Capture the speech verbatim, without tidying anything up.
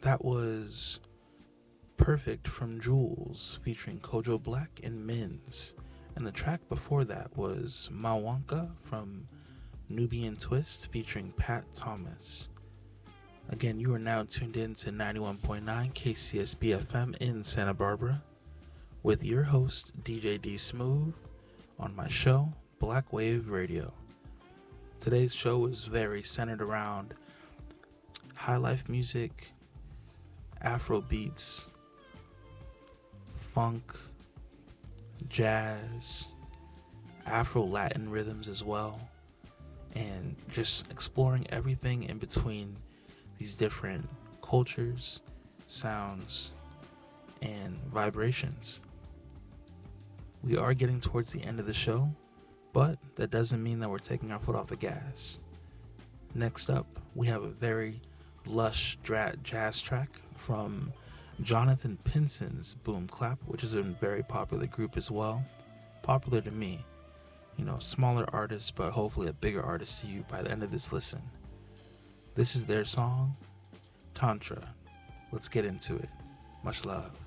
that was Perfect from Jules featuring Kojo Black and Minz. And the track before that was Mawanka from Nubian Twist featuring Pat Thomas. Again, you are now tuned in to ninety-one point nine K C S B F M in Santa Barbara with your host, D J D Smooth, on my show, Black Wave Radio. Today's show is very centered around high life music, Afro beats, funk, jazz, Afro-Latin rhythms as well, and just exploring everything in between these different cultures, sounds, and vibrations. We are getting towards the end of the show, but that doesn't mean that we're taking our foot off the gas. Next up, we have a very lush dra- jazz track from Jonathan Pinson's Boom Clap, which is a very popular group as well. Popular to me. You know, smaller artists, but hopefully a bigger artist to you by the end of this listen. This is their song, Tantra. Let's get into it. Much love.